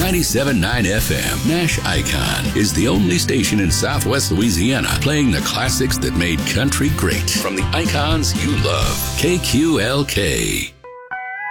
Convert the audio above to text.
97.9 FM. Nash Icon is the only station in Southwest Louisiana playing the classics that made country great. From the icons you love, KQLK.